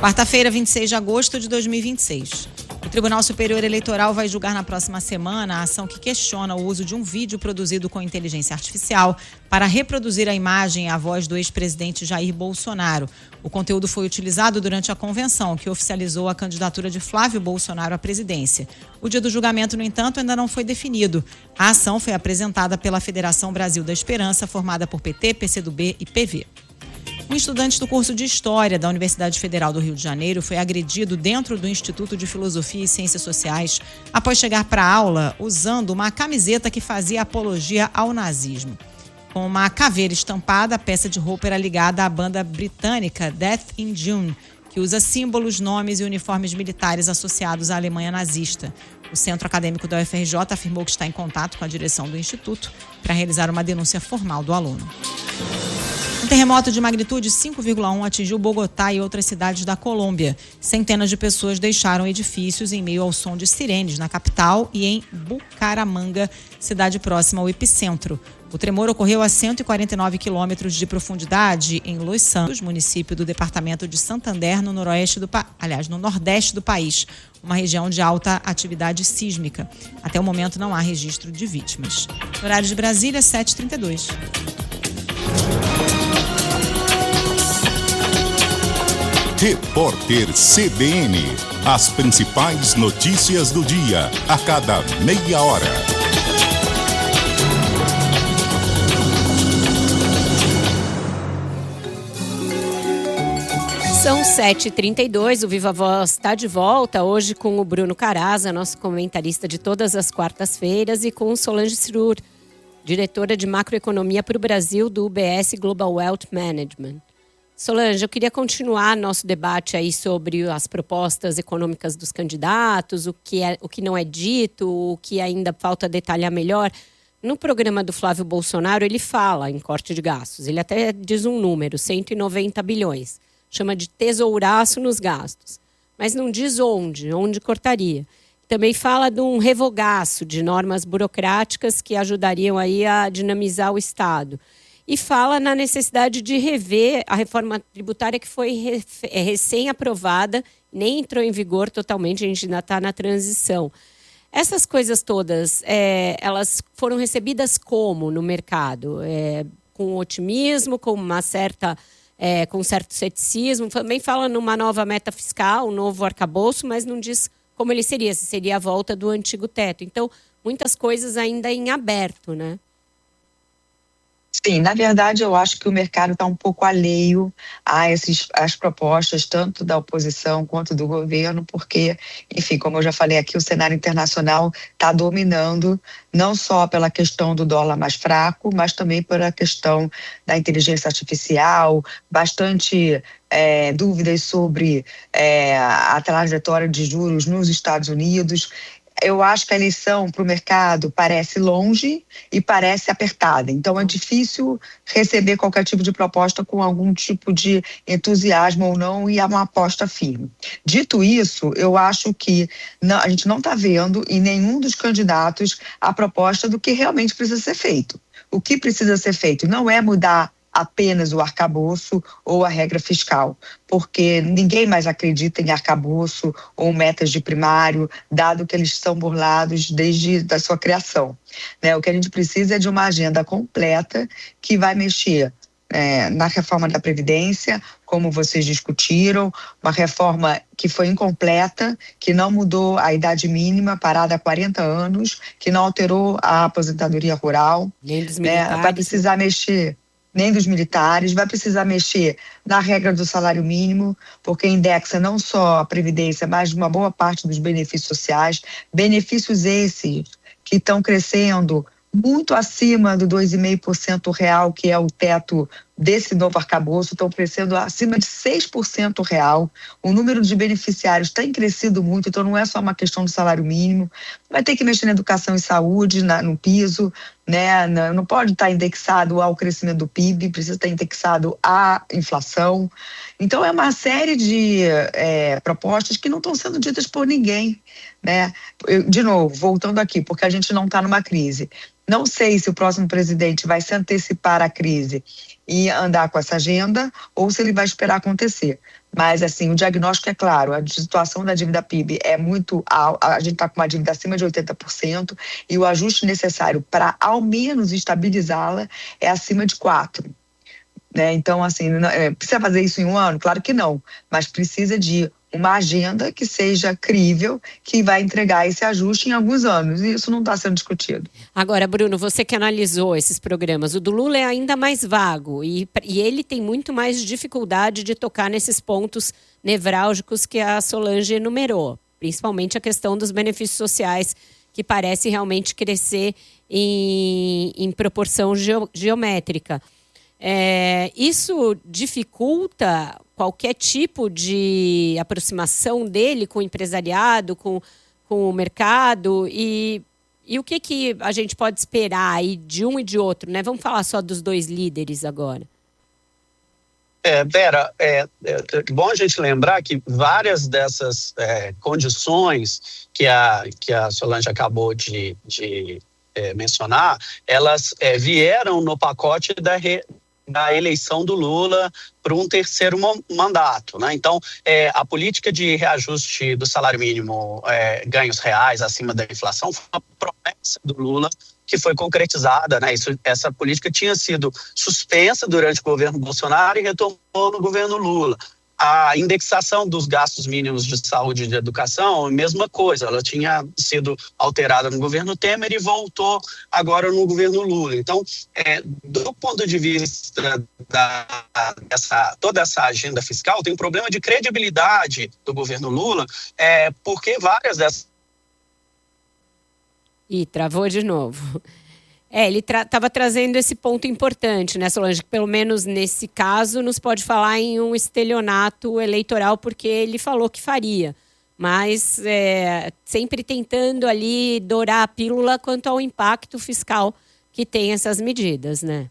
Quarta-feira, 26 de agosto de 2026. O Tribunal Superior Eleitoral vai julgar na próxima semana a ação que questiona o uso de um vídeo produzido com inteligência artificial para reproduzir a imagem e a voz do ex-presidente Jair Bolsonaro. O conteúdo foi utilizado durante a convenção que oficializou a candidatura de Flávio Bolsonaro à presidência. O dia do julgamento, no entanto, ainda não foi definido. A ação foi apresentada pela Federação Brasil da Esperança, formada por PT, PCdoB e PV. Um estudante do curso de História da Universidade Federal do Rio de Janeiro foi agredido dentro do Instituto de Filosofia e Ciências Sociais após chegar para a aula usando uma camiseta que fazia apologia ao nazismo. Com uma caveira estampada, a peça de roupa era ligada à banda britânica Death in June, que usa símbolos, nomes e uniformes militares associados à Alemanha nazista. O Centro Acadêmico da UFRJ afirmou que está em contato com a direção do Instituto para realizar uma denúncia formal do aluno. Um terremoto de magnitude 5,1 atingiu Bogotá e outras cidades da Colômbia. Centenas de pessoas deixaram edifícios em meio ao som de sirenes na capital e em Bucaramanga, cidade próxima ao epicentro. O tremor ocorreu a 149 quilômetros de profundidade em Los Santos, município do departamento de Santander, no nordeste do país, uma região de alta atividade sísmica. Até o momento não há registro de vítimas. No horário de Brasília, 7h32. Repórter CBN. As principais notícias do dia, a cada meia hora. São 7h32, o Viva Voz está de volta hoje com o Bruno Caraza, nosso comentarista de todas as quartas-feiras, e com Solange Cirur, diretora de macroeconomia para o Brasil do UBS Global Wealth Management. Solange, eu queria continuar nosso debate aí sobre as propostas econômicas dos candidatos, o que não é dito, o que ainda falta detalhar melhor. No programa do Flávio Bolsonaro, ele fala em corte de gastos. Ele até diz um número, 190 bilhões. Chama de tesouraço nos gastos. Mas não diz onde cortaria. Também fala de um revogaço de normas burocráticas que ajudariam aí a dinamizar o Estado. E fala na necessidade de rever a reforma tributária que foi recém-aprovada, nem entrou em vigor totalmente, a gente ainda está na transição. Essas coisas todas, elas foram recebidas como no mercado? Com otimismo, com com certo ceticismo? Também fala numa nova meta fiscal, um novo arcabouço, mas não diz como ele seria, se seria a volta do antigo teto. Então, muitas coisas ainda em aberto, né? Sim, na verdade eu acho que o mercado está um pouco alheio às propostas tanto da oposição quanto do governo, porque, enfim, como eu já falei aqui, o cenário internacional está dominando não só pela questão do dólar mais fraco, mas também pela questão da inteligência artificial, bastante dúvidas sobre a trajetória de juros nos Estados Unidos. Eu acho que a eleição para o mercado parece longe e parece apertada. Então, é difícil receber qualquer tipo de proposta com algum tipo de entusiasmo ou não, e é uma aposta firme. Dito isso, eu acho que a gente não está vendo em nenhum dos candidatos a proposta do que realmente precisa ser feito. O que precisa ser feito não é mudar apenas o arcabouço ou a regra fiscal, porque ninguém mais acredita em arcabouço ou metas de primário, dado que eles são burlados desde a sua criação. O que a gente precisa é de uma agenda completa que vai mexer na reforma da Previdência, como vocês discutiram, uma reforma que foi incompleta, que não mudou a idade mínima, parada há 40 anos, que não alterou a aposentadoria rural. Nem dos militares. Vai precisar mexer... nem dos militares, vai precisar mexer na regra do salário mínimo, porque indexa não só a Previdência, mas uma boa parte dos benefícios sociais, benefícios esses que estão crescendo muito acima do 2,5% real, que é o teto desse novo arcabouço, estão crescendo acima de 6% real. O número de beneficiários tem crescido muito, então não é só uma questão do salário mínimo. Vai ter que mexer na educação e saúde, no piso, não pode estar indexado ao crescimento do PIB, precisa estar indexado à inflação. Então é uma série de propostas que não estão sendo ditas por ninguém. De novo, voltando aqui, porque a gente não está numa crise. Não sei se o próximo presidente vai se antecipar à crise e andar com essa agenda, ou se ele vai esperar acontecer. Mas, assim, o diagnóstico é claro, a situação da dívida PIB é muito alta, a gente está com uma dívida acima de 80%, e o ajuste necessário para, ao menos, estabilizá-la é acima de 4%. Né? Então, assim, precisa fazer isso em um ano? Claro que não, mas precisa de uma agenda que seja crível, que vai entregar esse ajuste em alguns anos, e isso não está sendo discutido. Agora, Bruno, você que analisou esses programas, o do Lula é ainda mais vago e ele tem muito mais dificuldade de tocar nesses pontos nevrálgicos que a Solange enumerou, principalmente a questão dos benefícios sociais, que parece realmente crescer em proporção geométrica. Isso dificulta qualquer tipo de aproximação dele com o empresariado, com o mercado e o que a gente pode esperar aí de um e de outro, né? Vamos falar só dos dois líderes agora. Vera, é bom a gente lembrar que várias dessas condições que a Solange acabou de mencionar, elas vieram no pacote da eleição do Lula para um terceiro mandato, né? Então, a política de reajuste do salário mínimo, ganhos reais acima da inflação, foi uma promessa do Lula que foi concretizada, né? Essa política tinha sido suspensa durante o governo Bolsonaro e retomou no governo Lula. A indexação dos gastos mínimos de saúde e de educação, mesma coisa, ela tinha sido alterada no governo Temer e voltou agora no governo Lula. Então, do ponto de vista toda essa agenda fiscal, tem um problema de credibilidade do governo Lula, porque várias dessas... Ih, travou de novo. Ele estava trazendo esse ponto importante, né, Solange? Que pelo menos nesse caso nos pode falar em um estelionato eleitoral, porque ele falou que faria. Mas sempre tentando ali dourar a pílula quanto ao impacto fiscal que tem essas medidas, né?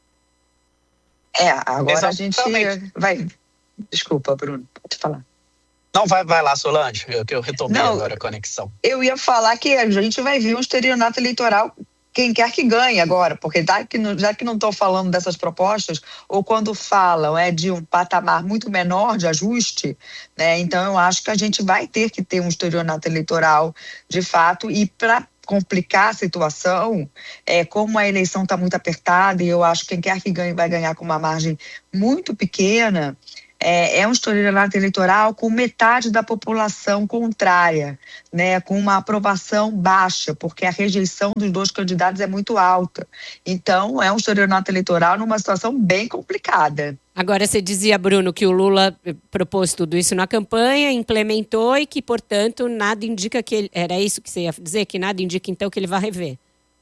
Agora exatamente. A gente vai... Desculpa, Bruno, pode falar. Não, vai lá, Solange, que eu retomei agora a conexão. Eu ia falar que a gente vai ver um estelionato eleitoral, quem quer que ganhe agora, porque já que não estou falando dessas propostas, ou quando falam de um patamar muito menor de ajuste, né, então eu acho que a gente vai ter que ter um estelionato eleitoral de fato, e para complicar a situação, como a eleição está muito apertada, e eu acho que quem quer que ganhe vai ganhar com uma margem muito pequena, um estelionato eleitoral com metade da população contrária, né, com uma aprovação baixa, porque a rejeição dos dois candidatos é muito alta. Então, é um estelionato eleitoral numa situação bem complicada. Agora, você dizia, Bruno, que o Lula propôs tudo isso na campanha, implementou e que, portanto, nada indica que ele... Era isso que você ia dizer? Que nada indica, então, que ele vai rever?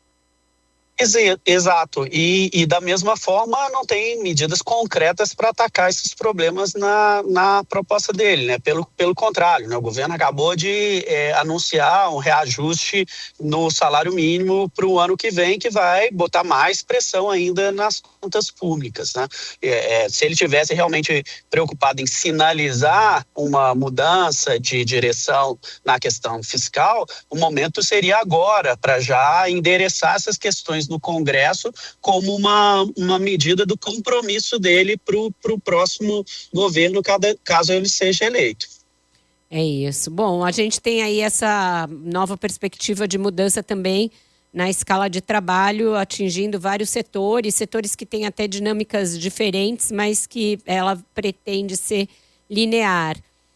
Exato, e da mesma forma não tem medidas concretas para atacar esses problemas na proposta dele, né? Pelo contrário, né? O governo acabou de anunciar um reajuste no salário mínimo para o ano que vem, que vai botar mais pressão ainda nas contas públicas, né? Se ele tivesse realmente preocupado em sinalizar uma mudança de direção na questão fiscal, o momento seria agora para já endereçar essas questões no Congresso como uma medida do compromisso dele para o próximo governo, caso ele seja eleito. É isso. Bom, a gente tem aí essa nova perspectiva de mudança também na escala de trabalho, atingindo vários setores que têm até dinâmicas diferentes, mas que ela pretende ser linear.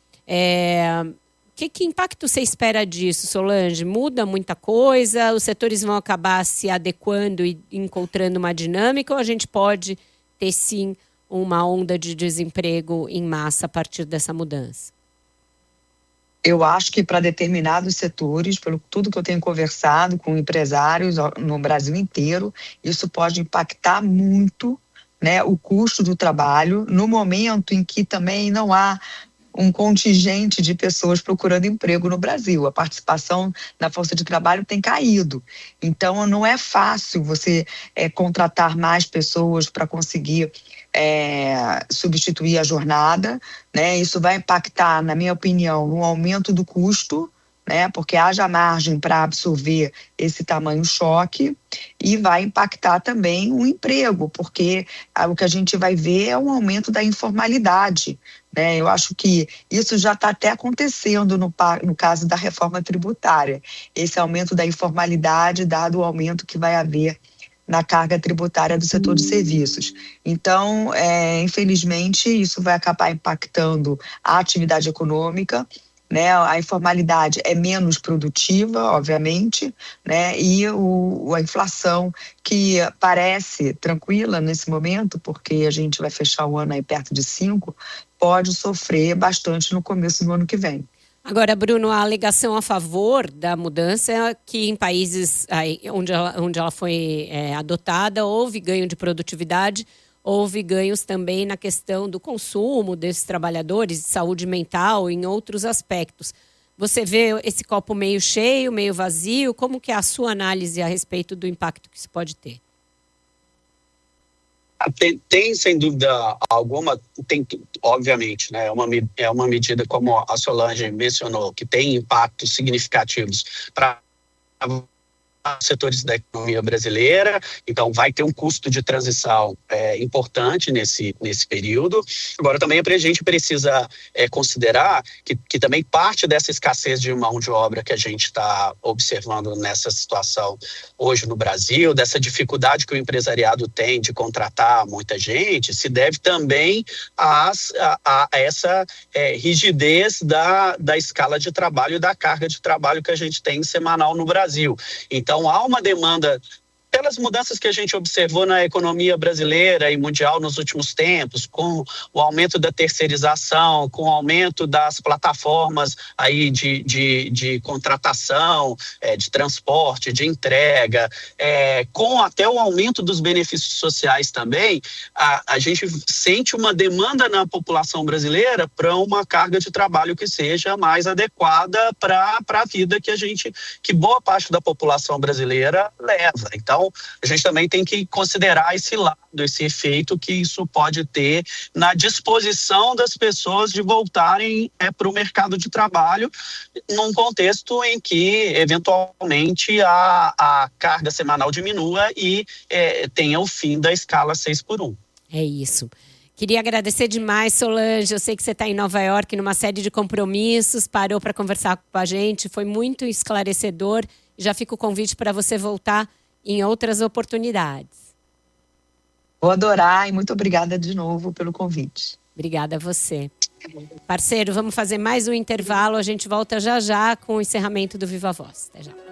Que impacto você espera disso, Solange? Muda muita coisa? Os setores vão acabar se adequando e encontrando uma dinâmica? Ou a gente pode ter, sim, uma onda de desemprego em massa a partir dessa mudança? Eu acho que para determinados setores, pelo tudo que eu tenho conversado com empresários no Brasil inteiro, isso pode impactar muito, né, o custo do trabalho, no momento em que também não há um contingente de pessoas procurando emprego no Brasil. A participação na força de trabalho tem caído. Então, não é fácil você contratar mais pessoas para conseguir substituir a jornada, né? Isso vai impactar, na minha opinião, no aumento do custo, né? Porque haja margem para absorver esse tamanho choque, e vai impactar também o emprego, porque o que a gente vai ver é um aumento da informalidade, né? Eu acho que isso já está até acontecendo no caso da reforma tributária, esse aumento da informalidade, dado o aumento que vai haver na carga tributária do setor de serviços. Então, infelizmente, isso vai acabar impactando a atividade econômica, né? A informalidade é menos produtiva, obviamente, né? E a inflação, que parece tranquila nesse momento, porque a gente vai fechar o ano aí perto de 5%, pode sofrer bastante no começo do ano que vem. Agora, Bruno, a alegação a favor da mudança é que em países onde ela foi adotada, houve ganho de produtividade, houve ganhos também na questão do consumo desses trabalhadores, de saúde mental, em outros aspectos. Você vê esse copo meio cheio, meio vazio? Como que é a sua análise a respeito do impacto que isso pode ter? Tem, sem dúvida alguma, obviamente, né? É uma medida, como a Solange mencionou, que tem impactos significativos para setores da economia brasileira, então vai ter um custo de transição importante nesse período. Agora, também a gente precisa considerar que também parte dessa escassez de mão de obra que a gente está observando nessa situação hoje no Brasil, dessa dificuldade que o empresariado tem de contratar muita gente, se deve também a essa rigidez da escala de trabalho e da carga de trabalho que a gente tem semanal no Brasil. Então, há uma demanda pelas mudanças que a gente observou na economia brasileira e mundial nos últimos tempos, com o aumento da terceirização, com o aumento das plataformas aí de contratação, de transporte, de entrega, com até o aumento dos benefícios sociais também, a gente sente uma demanda na população brasileira para uma carga de trabalho que seja mais adequada para a vida que boa parte da população brasileira leva. Então, a gente também tem que considerar esse lado, esse efeito que isso pode ter na disposição das pessoas de voltarem para o mercado de trabalho, num contexto em que, eventualmente, a carga semanal diminua e tenha o fim da escala 6x1. É isso. Queria agradecer demais, Solange. Eu sei que você está em Nova York, numa série de compromissos, parou para conversar com a gente, foi muito esclarecedor. Já fica o convite para você voltar em outras oportunidades. Vou adorar e muito obrigada de novo pelo convite. Obrigada a você. Parceiro, vamos fazer mais um intervalo. A gente volta já com o encerramento do Viva Voz. Até já.